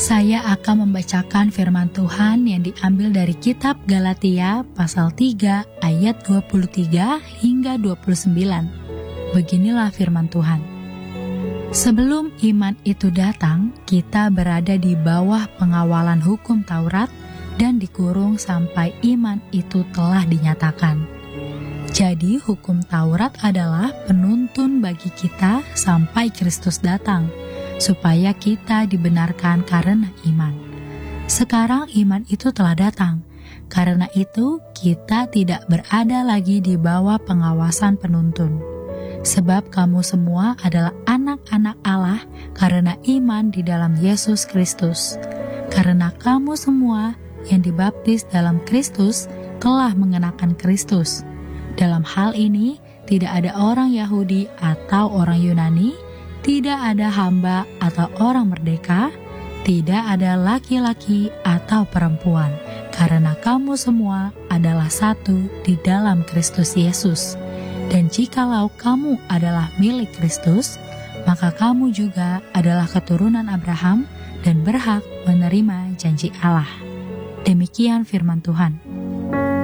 Saya akan membacakan firman Tuhan yang diambil dari kitab Galatia pasal 3 ayat 23 hingga 29. Beginilah firman Tuhan. Sebelum iman itu datang, kita berada di bawah pengawalan hukum Taurat dan dikurung sampai iman itu telah dinyatakan. Jadi hukum Taurat adalah penuntun bagi kita sampai Kristus datang, supaya kita dibenarkan karena iman. Sekarang iman itu telah datang, karena itu kita tidak berada lagi di bawah pengawasan penuntun. Sebab kamu semua adalah anak-anak Allah karena iman di dalam Yesus Kristus. Karena kamu semua yang dibaptis dalam Kristus telah mengenakan Kristus. Dalam hal ini, tidak ada orang Yahudi atau orang Yunani, tidak ada hamba atau orang merdeka, tidak ada laki-laki atau perempuan, karena kamu semua adalah satu di dalam Kristus Yesus. Dan jikalau kamu adalah milik Kristus, maka kamu juga adalah keturunan Abraham dan berhak menerima janji Allah. Demikian firman Tuhan.